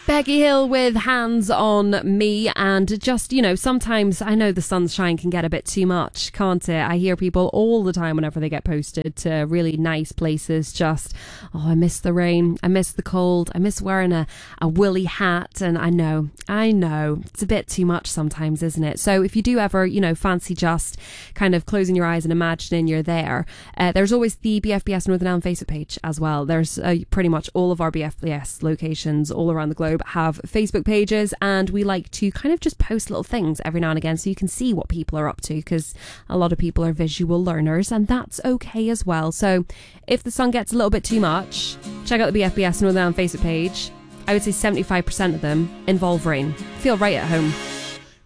Becky Hill with Hands on Me. And just, sometimes I know the sunshine can get a bit too much, can't it? I hear people all the time whenever they get posted to really nice places just, I miss the rain, I miss the cold, I miss wearing a woolly hat. And I know, it's a bit too much sometimes, isn't it? So if you do ever, fancy just kind of closing your eyes and imagining you're there, there's always the BFBS Northern Ireland Facebook page as well. There's pretty much all of our BFBS locations all around the globe have Facebook pages, and we like to kind of just post little things every now and again so you can see what people are up to, because a lot of people are visual learners, and that's okay as well. So if the sun gets a little bit too much, check out the BFBS Northern Ireland Facebook page. I would say 75% of them involve rain. Feel right at home.